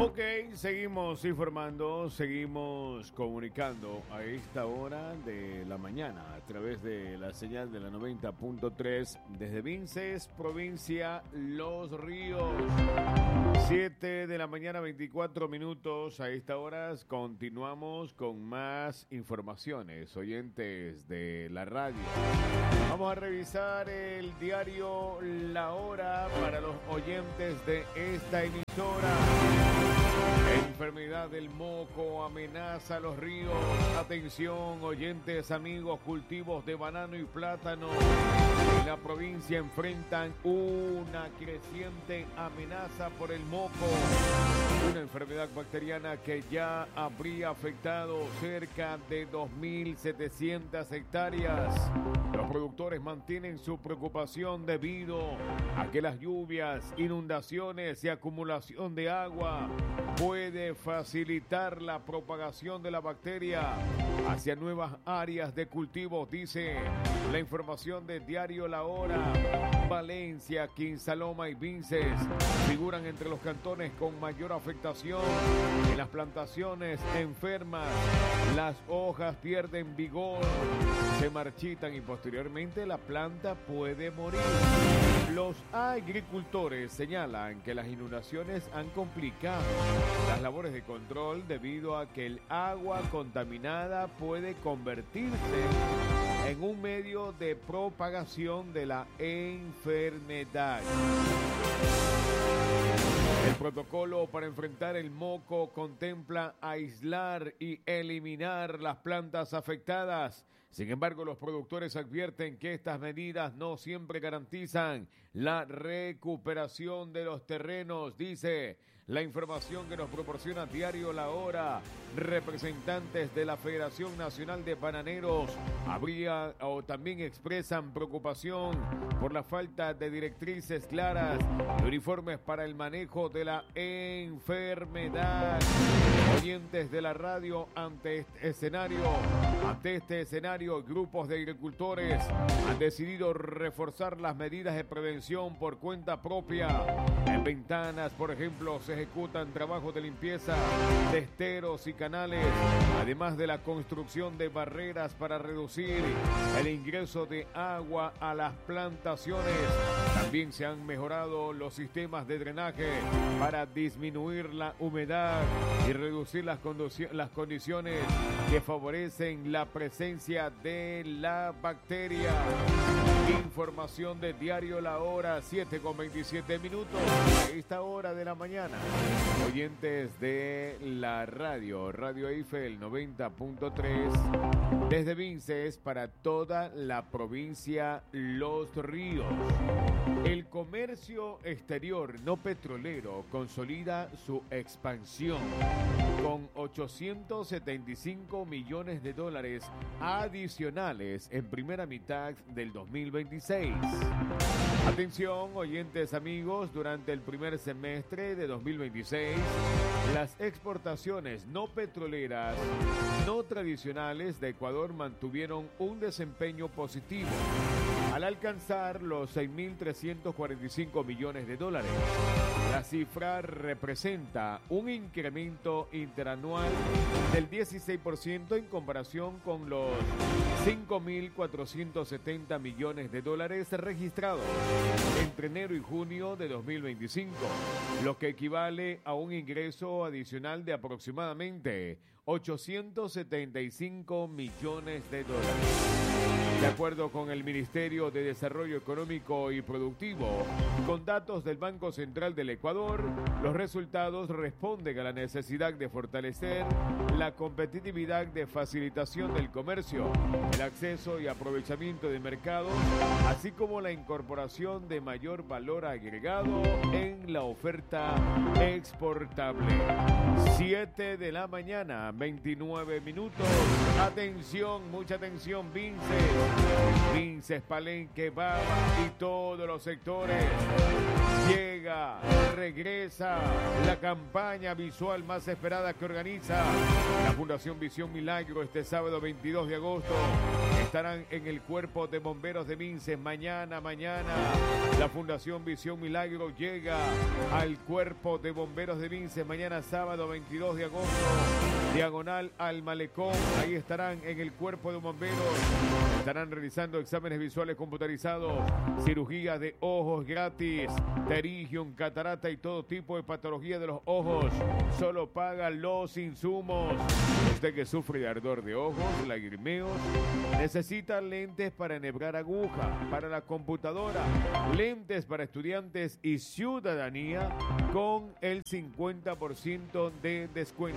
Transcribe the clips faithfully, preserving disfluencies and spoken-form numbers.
Ok, seguimos informando, seguimos comunicando a esta hora de la mañana a través de la señal de la noventa punto tres desde Vinces, provincia Los Ríos. siete de la mañana, veinticuatro minutos. A esta hora continuamos con más informaciones, oyentes de la radio. Vamos a revisar el diario La Hora para los oyentes de esta emisora. Enfermedad del moco amenaza los ríos. Atención, oyentes, amigos, cultivos de banano y plátano en la provincia enfrentan una creciente amenaza por el moco, una enfermedad bacteriana que ya habría afectado cerca de dos mil setecientas hectáreas. Los productores mantienen su preocupación debido a que las lluvias, inundaciones y acumulación de agua puede facilitar la propagación de la bacteria hacia nuevas áreas de cultivos, dice la información del diario La Hora. Valencia, Quinsaloma y Vinces figuran entre los cantones con mayor afectación. En las plantaciones enfermas, las hojas pierden vigor, se marchitan y posteriormente la planta puede morir. Los agricultores señalan que las inundaciones han complicado las labores de control debido a que el agua contaminada puede convertirse en un medio de propagación de la enfermedad. El protocolo para enfrentar el moco contempla aislar y eliminar las plantas afectadas. Sin embargo, los productores advierten que estas medidas no siempre garantizan la recuperación de los terrenos, dice la información que nos proporciona Diario La Hora. Representantes de la Federación Nacional de Bananeros habría o también expresan preocupación por la falta de directrices claras y uniformes para el manejo de la enfermedad. Oyentes de la radio, ante este escenario, ante este escenario, grupos de agricultores han decidido reforzar las medidas de prevención por cuenta propia. En Ventanas, por ejemplo, se ejecutan trabajos de limpieza de esteros y canales, además de la construcción de barreras para reducir el ingreso de agua a las plantaciones. También se han mejorado los sistemas de drenaje para disminuir la humedad y reducir las, las condiciones que favorecen la presencia de la bacteria. Información de Diario La Hora, siete con veintisiete minutos, a esta hora de la mañana. Oyentes de la radio, Radio Eiffel noventa punto tres, desde Vinces para toda la provincia Los Ríos. El comercio exterior no petrolero consolida su expansión con ochocientos setenta y cinco millones de dólares adicionales en primera mitad del dos mil veintiséis. Atención, oyentes amigos, durante el primer semestre de dos mil veintiséis, las exportaciones no petroleras no tradicionales de Ecuador mantuvieron un desempeño positivo al alcanzar los seis mil trescientos cuarenta y cinco millones de dólares. La cifra representa un incremento interanual del dieciséis por ciento en comparación con los cinco mil cuatrocientos setenta millones de dólares registrados entre enero y junio de dos mil veinticinco, lo que equivale a un ingreso adicional de aproximadamente ochocientos setenta y cinco millones de dólares. De acuerdo con el Ministerio de Desarrollo Económico y Productivo, con datos del Banco Central del Ecuador, los resultados responden a la necesidad de fortalecer la competitividad de facilitación del comercio, el acceso y aprovechamiento de mercados, así como la incorporación de mayor valor agregado en la oferta exportable. siete de la mañana, veintinueve minutos. Atención, mucha atención, Vinces. Vinces, Palenque, Baba y todos los sectores. Llega, regresa la campaña visual más esperada que organiza la Fundación Visión Milagro este sábado veintidós de agosto. estarán en el Cuerpo de Bomberos de Vinces. Mañana, mañana, la Fundación Visión Milagro llega al Cuerpo de Bomberos de Vinces. Mañana sábado veintidós de agosto, diagonal al Malecón. Ahí estarán en el Cuerpo de Bomberos. Estarán realizando exámenes visuales computarizados, cirugía de ojos gratis, pterigium, catarata y todo tipo de patología de los ojos. Solo paga los insumos. Usted que sufre de ardor de ojos, lagrimeos, necesita lentes para enhebrar aguja, para la computadora, lentes para estudiantes y ciudadanía con el cincuenta por ciento de descuento.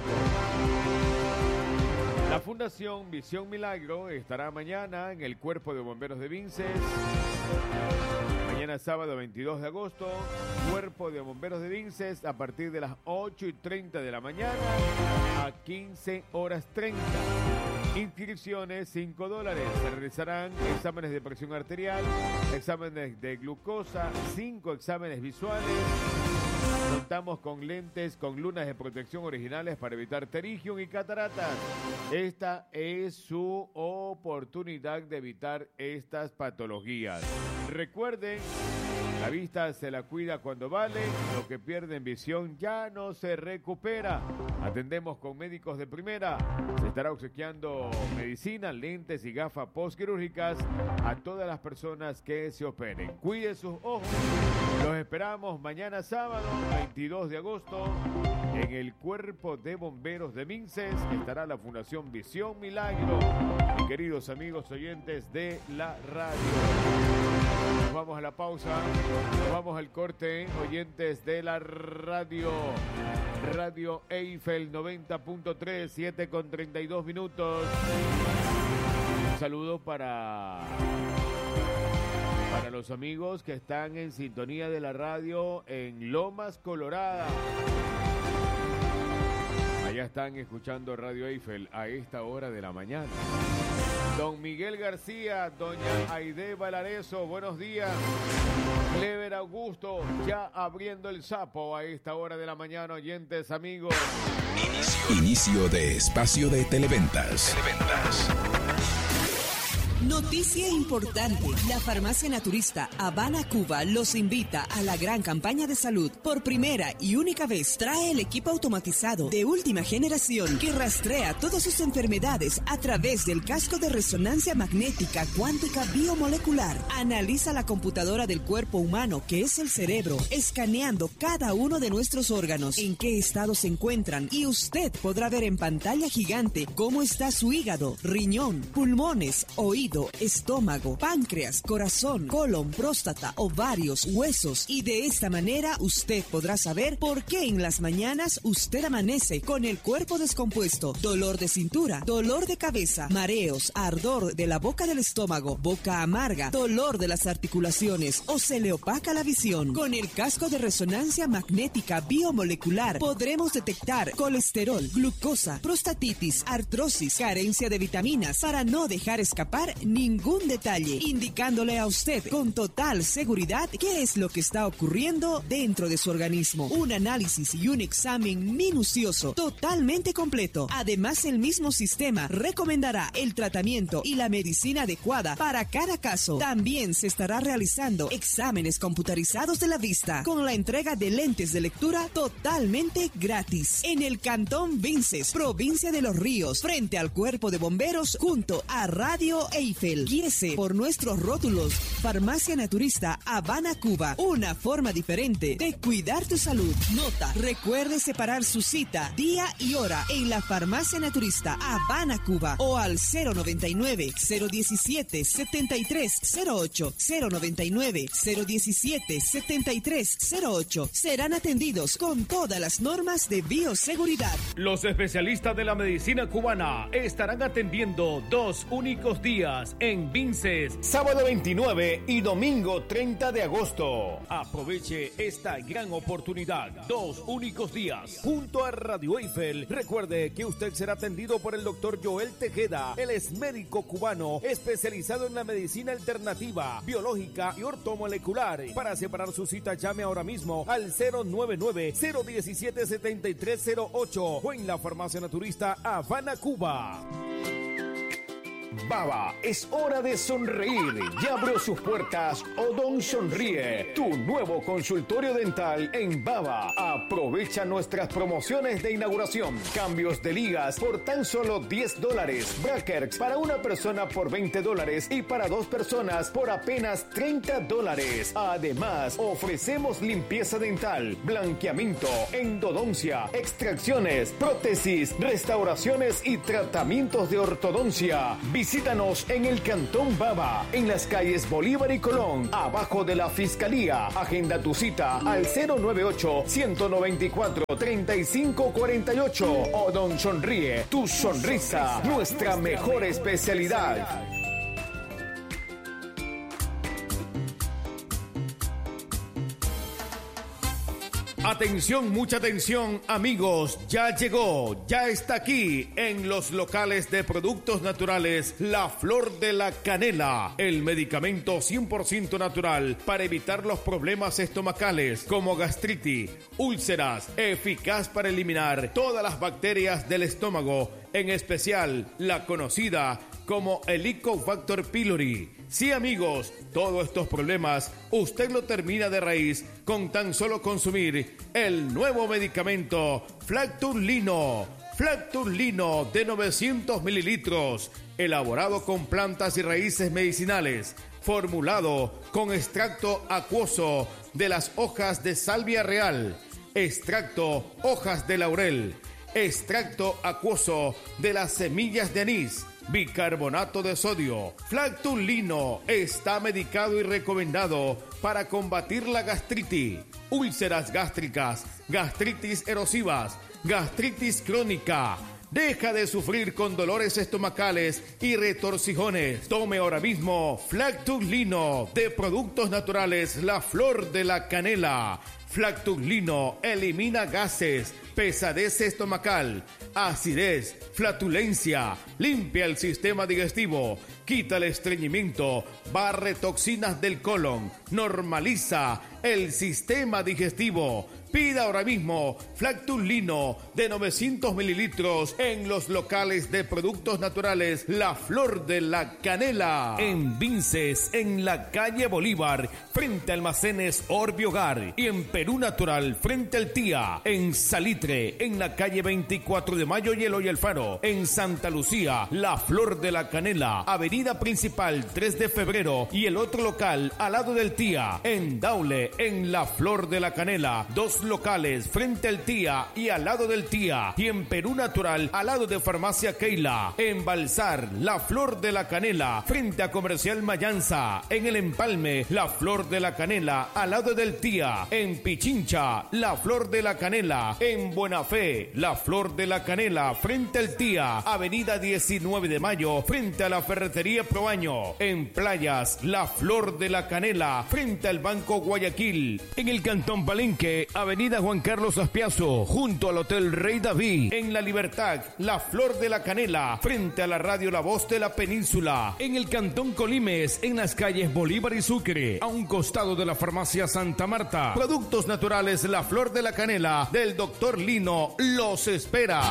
La Fundación Visión Milagro estará mañana en el Cuerpo de Bomberos de Vinces. Mañana sábado veintidós de agosto, Cuerpo de Bomberos de Vinces a partir de las ocho y treinta de la mañana a quince horas treinta. Inscripciones cinco dólares. Se realizarán exámenes de presión arterial, exámenes de glucosa, cinco exámenes visuales. Contamos con lentes con lunas de protección originales para evitar pterigium y cataratas. Esta es su oportunidad de evitar estas patologías. Recuerden, la vista se la cuida cuando vale, lo que pierde en visión ya no se recupera. Atendemos con médicos de primera. Se estará obsequiando medicina, lentes y gafas postquirúrgicas a todas las personas que se operen. Cuide sus ojos. Los esperamos mañana sábado, veintidós de agosto, en el Cuerpo de Bomberos de Vinces. Estará la Fundación Visión Milagro. Y queridos amigos oyentes de la radio, nos vamos a la pausa, nos vamos al corte, oyentes de la radio. Radio Eiffel noventa punto tres, siete con treinta y dos minutos. Un saludo para... Para los amigos que están en sintonía de la radio en Lomas Colorada. Allá están escuchando Radio Eiffel a esta hora de la mañana. Don Miguel García, doña Aide Valareso, buenos días. Clever Augusto, ya abriendo el sapo a esta hora de la mañana, oyentes, amigos. Inicio, Inicio de espacio de televentas. Televentas. Noticia importante. La farmacia naturista Habana Cuba los invita a la gran campaña de salud. Por primera y única vez trae el equipo automatizado de última generación que rastrea todas sus enfermedades a través del casco de resonancia magnética cuántica biomolecular. Analiza la computadora del cuerpo humano, que es el cerebro, escaneando cada uno de nuestros órganos, en qué estado se encuentran, y usted podrá ver en pantalla gigante cómo está su hígado, riñón, pulmones, oídos, estómago, páncreas, corazón, colon, próstata, ovarios, huesos, y de esta manera usted podrá saber por qué en las mañanas usted amanece con el cuerpo descompuesto, dolor de cintura, dolor de cabeza, mareos, ardor de la boca del estómago, boca amarga, dolor de las articulaciones o se le opaca la visión. Con el casco de resonancia magnética biomolecular podremos detectar colesterol, glucosa, prostatitis, artrosis, carencia de vitaminas, para no dejar escapar ningún detalle, indicándole a usted con total seguridad qué es lo que está ocurriendo dentro de su organismo. Un análisis y un examen minucioso, totalmente completo. Además, el mismo sistema recomendará el tratamiento y la medicina adecuada para cada caso. También se estará realizando exámenes computarizados de la vista, con la entrega de lentes de lectura totalmente gratis. En el Cantón Vinces, provincia de Los Ríos, frente al Cuerpo de Bomberos, junto a Radio Eiffel. Guíese por nuestros rótulos. Farmacia Naturista Habana Cuba, una forma diferente de cuidar tu salud. Nota: recuerde separar su cita, día y hora en la Farmacia Naturista Habana Cuba o al cero noventa y nueve, cero diecisiete, setenta y tres cero ocho, cero noventa y nueve, cero diecisiete, setenta y tres cero ocho. Serán atendidos con todas las normas de bioseguridad. Los especialistas de la medicina cubana estarán atendiendo dos únicos días en Vinces, sábado veintinueve y domingo treinta de agosto. Aproveche esta gran oportunidad. Dos únicos días junto a Radio Eiffel. Recuerde que usted será atendido por el doctor Joel Tejeda. Él es médico cubano especializado en la medicina alternativa, biológica y ortomolecular. Para separar su cita, llame ahora mismo al cero nueve nueve, cero diecisiete, setenta y tres cero ocho o en la Farmacia Naturista Habana Cuba. Baba, es hora de sonreír. Ya abrió sus puertas Odon Sonríe, tu nuevo consultorio dental en Baba. Aprovecha nuestras promociones de inauguración. Cambios de ligas por tan solo diez dólares. Brackers para una persona por veinte dólares y para dos personas por apenas treinta dólares. Además, ofrecemos limpieza dental, blanqueamiento, endodoncia, extracciones, prótesis, restauraciones y tratamientos de ortodoncia. Visítanos en el Cantón Baba, en las calles Bolívar y Colón, abajo de la Fiscalía. Agenda tu cita al cero nueve ocho, uno nueve cuatro, tres cinco cuatro ocho. Odon Sonríe, tu sonrisa, nuestra mejor especialidad. Atención, mucha atención, amigos, ya llegó, ya está aquí en los locales de productos naturales La Flor de la Canela, el medicamento cien por ciento natural para evitar los problemas estomacales como gastritis, úlceras, eficaz para eliminar todas las bacterias del estómago, en especial la conocida como Helicobacter pylori. Sí, amigos, todos estos problemas usted lo termina de raíz con tan solo consumir el nuevo medicamento Flacturlino. Flacturlino de novecientos mililitros, elaborado con plantas y raíces medicinales, formulado con extracto acuoso de las hojas de salvia real, extracto hojas de laurel, extracto acuoso de las semillas de anís, bicarbonato de sodio. Flacturlino está medicado y recomendado para combatir la gastritis, úlceras gástricas, gastritis erosivas, gastritis crónica. Deja de sufrir con dolores estomacales y retorcijones. Tome ahora mismo Flacturlino de Productos Naturales La Flor de la Canela. Flacturlino elimina gases, pesadez estomacal, acidez, flatulencia, limpia el sistema digestivo, quita el estreñimiento, barre toxinas del colon, normaliza el sistema digestivo. Pida ahora mismo Flacturlino de novecientos mililitros en los locales de productos naturales La Flor de la Canela. En Vinces, en la calle Bolívar, frente a Almacenes Orbiogar. Y en Perú Natural, frente al Tía. En Salitre, en la calle veinticuatro de Mayo y Eloy Alfaro. En Santa Lucía, La Flor de la Canela, avenida principal tres de febrero. Y el otro local al lado del Tía. En Daule, en La Flor de la Canela, dos locales frente al Tía y al lado del Tía, y en Perú Natural al lado de Farmacia Keila. En Balsar, La Flor de la Canela frente a Comercial Mayanza. En el Empalme, La Flor de la Canela al lado del Tía. En Pichincha, La Flor de la Canela. En Buena Fe, La Flor de la Canela frente al Tía, avenida diecinueve de Mayo frente a la Ferretería Proaño. En Playas, La Flor de la Canela frente al Banco Guayaquil. En el Cantón Palenque, avenida Juan Carlos Aspiazo, junto al Hotel Rey David. En La Libertad, La Flor de la Canela, frente a la radio La Voz de la Península. En el Cantón Colimes, en las calles Bolívar y Sucre, a un costado de la Farmacia Santa Marta. Productos Naturales La Flor de la Canela, del doctor Lino, los espera.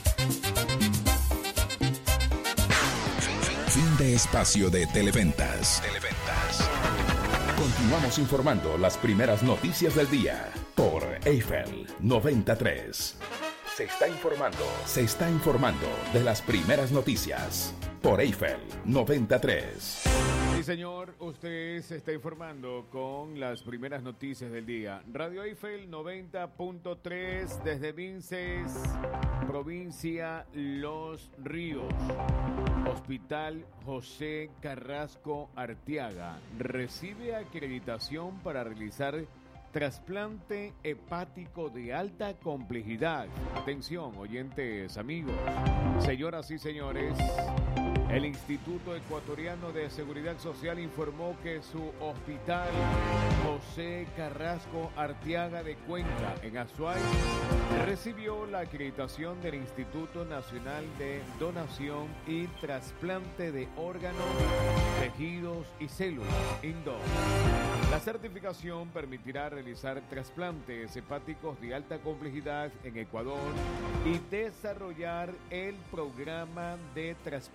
Fin de espacio de Televentas. Televentas. Continuamos informando las primeras noticias del día por Eiffel noventa y tres. Se está informando, se está informando de las primeras noticias por Eiffel noventa y tres. Sí, señor, usted se está informando con las primeras noticias del día. Radio Eiffel noventa punto tres desde Vinces, provincia Los Ríos. Hospital José Carrasco Arteaga recibe acreditación para realizar trasplante hepático de alta complejidad. Atención, oyentes, amigos, señoras y señores. El Instituto Ecuatoriano de Seguridad Social informó que su hospital José Carrasco Arteaga de Cuenca, en Azuay, recibió la acreditación del Instituto Nacional de Donación y Trasplante de Órganos, Tejidos y Células, INDO. La certificación permitirá realizar trasplantes hepáticos de alta complejidad en Ecuador y desarrollar el programa de trasplante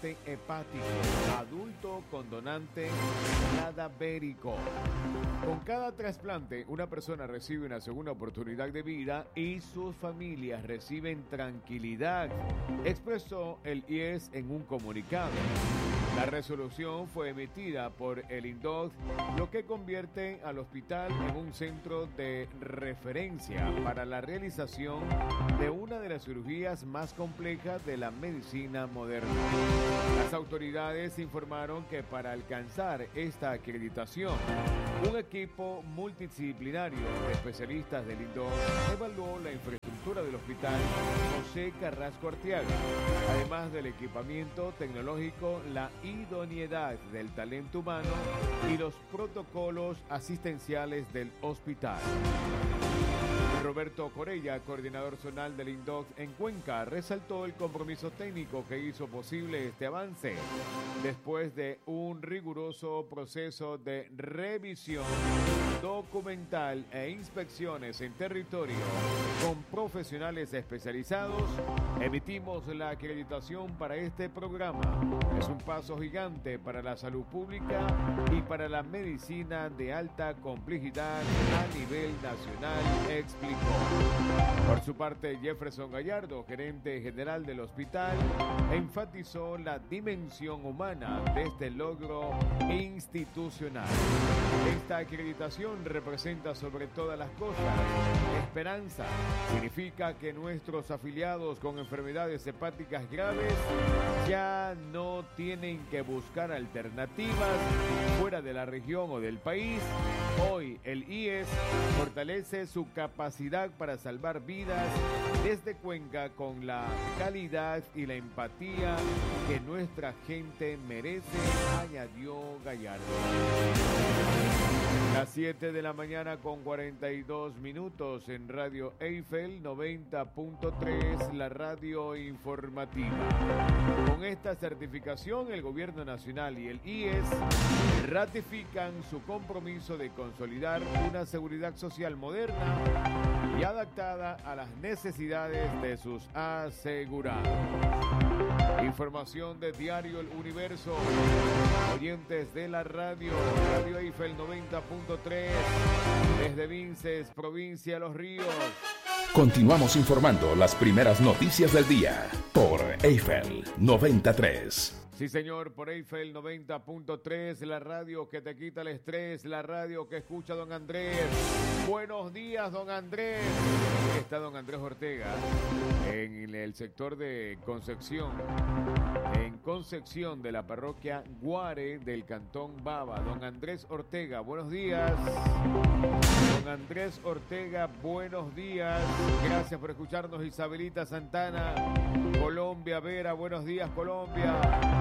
trasplante hepático, adulto con donante cadavérico. Con cada trasplante, una persona recibe una segunda oportunidad de vida y sus familias reciben tranquilidad, expresó el I E S en un comunicado. La resolución fue emitida por el INDOC, lo que convierte al hospital en un centro de referencia para la realización de una de las cirugías más complejas de la medicina moderna. Las autoridades informaron que para alcanzar esta acreditación, un equipo multidisciplinario de especialistas del INDOC evaluó la infraestructura del hospital José Carrasco Arteaga, además del equipamiento tecnológico, la idoneidad del talento humano y los protocolos asistenciales del hospital. Roberto Corella, coordinador zonal del INDOC en Cuenca, resaltó el compromiso técnico que hizo posible este avance después de un riguroso proceso de revisión documental e inspecciones en territorio con profesionales especializados. Emitimos la acreditación para este programa. Es un paso gigante para la salud pública y para la medicina de alta complejidad a nivel nacional, explicó. Por su parte, Jefferson Gallardo, gerente general del hospital, enfatizó la dimensión humana de este logro institucional. Esta acreditación representa sobre todas las cosas esperanza. Significa que nuestros afiliados con enfermedades hepáticas graves ya no tienen que buscar alternativas fuera de la región o del país. Hoy el I E S fortalece su capacidad para salvar vidas desde Cuenca con la calidad y la empatía que nuestra gente merece, añadió Gallardo. Las siete de la mañana con cuarenta y dos minutos en Radio Eiffel noventa punto tres, la radio informativa. Con esta certificación, el Gobierno Nacional y el I E S ratifican su compromiso de consolidar una seguridad social moderna y adaptada a las necesidades de sus asegurados. Información de Diario El Universo. Oyentes de la radio, Radio Eiffel noventa punto tres, desde Vinces, provincia de Los Ríos. Continuamos informando las primeras noticias del día por Eiffel noventa y tres. Sí, señor, por Eiffel noventa punto tres, la radio que te quita el estrés, la radio que escucha don Andrés. Buenos días, don Andrés. Está don Andrés Ortega en el sector de Concepción, en Concepción de la parroquia Guare del Cantón Baba. Don Andrés Ortega, buenos días. Don Andrés Ortega, buenos días. Gracias por escucharnos. Isabelita Santana, Colombia Vera, buenos días, Colombia.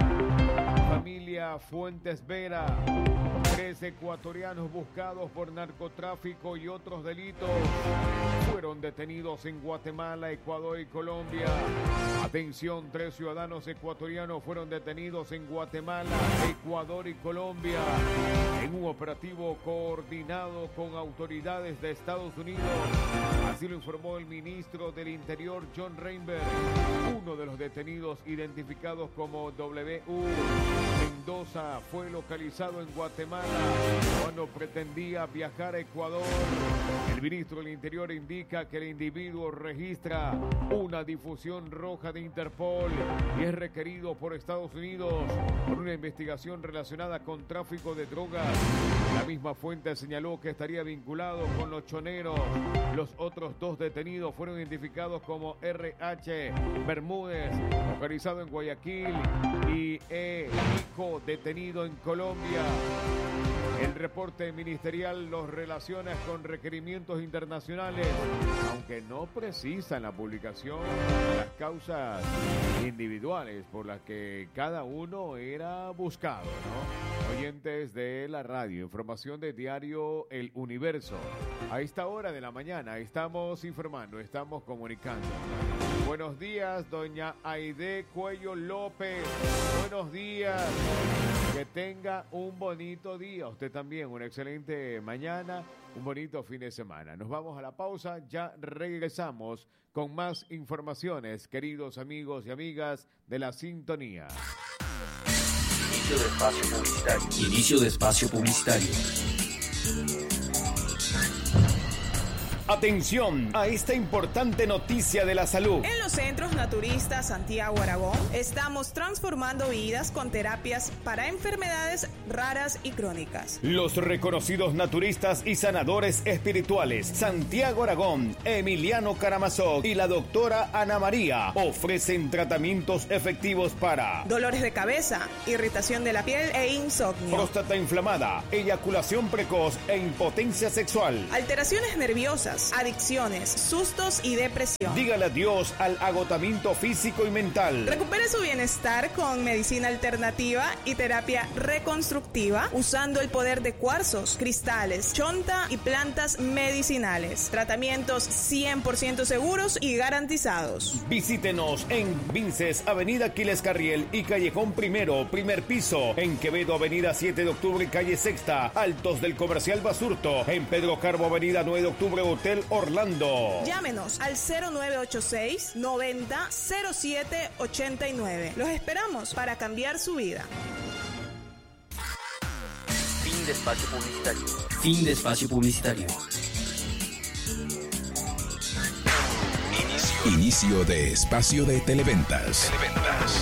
Familia Fuentes Vera, tres ecuatorianos buscados por narcotráfico y otros delitos fueron detenidos en Guatemala, Ecuador y Colombia. Atención, tres ciudadanos ecuatorianos fueron detenidos en Guatemala, Ecuador y Colombia en un operativo coordinado con autoridades de Estados Unidos. Así lo informó el ministro del Interior, John Reinberg. Uno de los detenidos, identificados como W U Mendoza, fue localizado en Guatemala cuando pretendía viajar a Ecuador. El ministro del Interior indica que el individuo registra una difusión roja de Interpol y es requerido por Estados Unidos por una investigación relacionada con tráfico de drogas. La misma fuente señaló que estaría vinculado con los choneros. Los otros dos detenidos fueron identificados como R H Bermúdez, localizado en Guayaquil, y E. Nico, detenido en Colombia. El reporte ministerial los relaciona con requerimientos internacionales, aunque no precisan la publicación las causas individuales por las que cada uno era buscado, ¿no? Oyentes de la radio, información de Diario El Universo. A esta hora de la mañana estamos informando, estamos comunicando. Buenos días, doña Aide Cuello López. Buenos días. Que tenga un bonito día. Usted también, una excelente mañana, un bonito fin de semana. Nos vamos a la pausa, ya regresamos con más informaciones, queridos amigos y amigas de la sintonía. Inicio de espacio publicitario. Inicio de espacio publicitario. Atención a esta importante noticia de la salud. En los centros naturistas Santiago Aragón estamos transformando vidas con terapias para enfermedades raras y crónicas. Los reconocidos naturistas y sanadores espirituales Santiago Aragón, Emiliano Karamazov y la doctora Ana María ofrecen tratamientos efectivos para dolores de cabeza, irritación de la piel e insomnio, próstata inflamada, eyaculación precoz e impotencia sexual, alteraciones nerviosas, adicciones, sustos y depresión. Dígale adiós al agotamiento físico y mental. Recupere su bienestar con medicina alternativa y terapia reconstructiva usando el poder de cuarzos, cristales, chonta y plantas medicinales. Tratamientos cien por ciento seguros y garantizados. Visítenos en Vinces, Avenida Aquiles Carriel y Callejón Primero, primer piso. En Quevedo, Avenida siete de octubre, calle Sexta, Altos del Comercial Basurto. En Pedro Carbo, Avenida nueve de octubre, Hotel Orlando. Llámenos al cero nueve ocho seis, noventa, cero siete ochenta y nueve. Los esperamos para cambiar su vida. Fin de espacio publicitario. Fin de espacio publicitario. Inicio, Inicio de espacio de televentas. Televentas.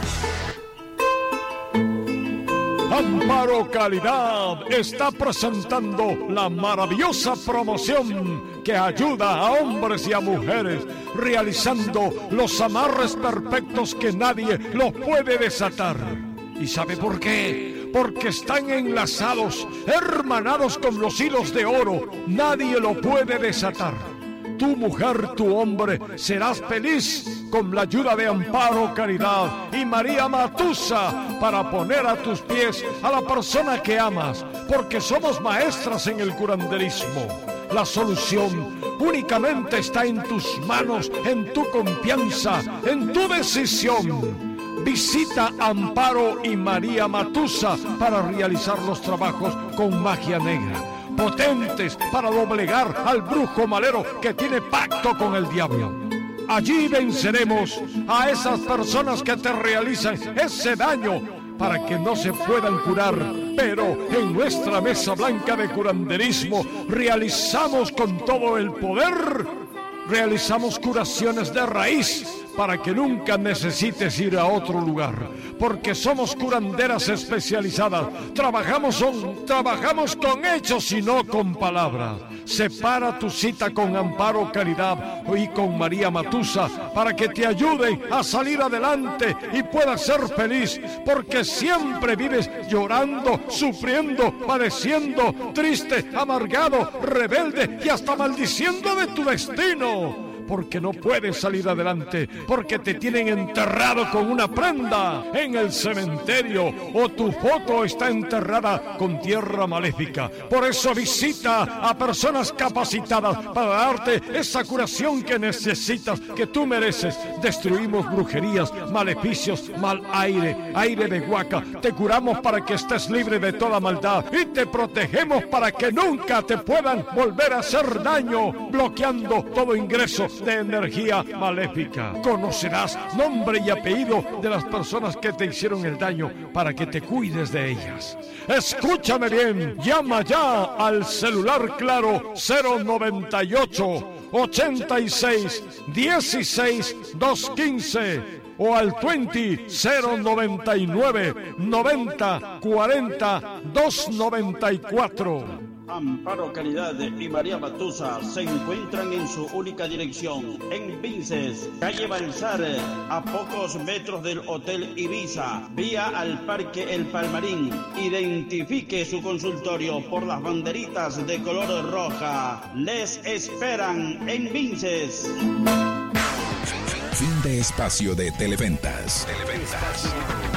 Amparo Calidad está presentando la maravillosa promoción que ayuda a hombres y a mujeres realizando los amarres perfectos que nadie los puede desatar. ¿Y sabe por qué? Porque están enlazados, hermanados con los hilos de oro. Nadie lo puede desatar. Tu mujer, tu hombre, serás feliz con la ayuda de Amparo Caridad y María Matusa para poner a tus pies a la persona que amas, porque somos maestras en el curanderismo. La solución únicamente está en tus manos, en tu confianza, en tu decisión. Visita Amparo y María Matusa para realizar los trabajos con magia negra, potentes para doblegar al brujo malero que tiene pacto con el diablo. Allí venceremos a esas personas que te realizan ese daño para que no se puedan curar. Pero en nuestra mesa blanca de curanderismo realizamos con todo el poder, realizamos curaciones de raíz para que nunca necesites ir a otro lugar, porque somos curanderas especializadas. Trabajamos, son, trabajamos con hechos y no con palabras. Separa tu cita con Amparo Caridad y con María Matusa para que te ayuden a salir adelante y puedas ser feliz, porque siempre vives llorando, sufriendo, padeciendo, triste, amargado, rebelde y hasta maldiciendo de tu destino. Porque no puedes salir adelante, porque te tienen enterrado con una prenda en el cementerio o tu foto está enterrada con tierra maléfica. Por eso visita a personas capacitadas para darte esa curación que necesitas, que tú mereces. Destruimos brujerías, maleficios, mal aire, aire de huaca. Te curamos para que estés libre de toda maldad y te protegemos para que nunca te puedan volver a hacer daño, bloqueando todo ingreso de energía maléfica. Conocerás nombre y apellido de las personas que te hicieron el daño para que te cuides de ellas. Escúchame bien, llama ya al celular claro cero noventa y ocho, ochenta y seis, dieciséis, doscientos quince o al veinte, cero noventa y nueve, noventa, cuarenta, doscientos noventa y cuatro. Amparo Caridad y María Matusa se encuentran en su única dirección, en Vinces, calle Balsar, a pocos metros del Hotel Ibiza, vía al Parque El Palmarín. Identifique su consultorio por las banderitas de color roja. Les esperan en Vinces. Fin de espacio de televentas. Televentas.